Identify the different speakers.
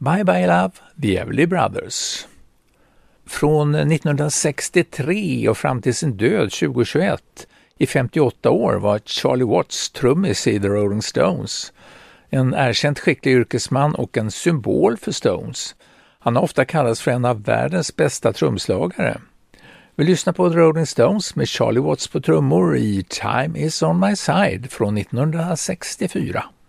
Speaker 1: Bye Bye Love, The Everly Brothers. Från 1963 och fram till sin död 2021 i 58 år var Charlie Watts trummis i The Rolling Stones. En erkänt skicklig yrkesman och en symbol för Stones. Han har ofta kallats för en av världens bästa trumslagare. Vi lyssnar på The Rolling Stones med Charlie Watts på trummor i Time Is On My Side från 1964.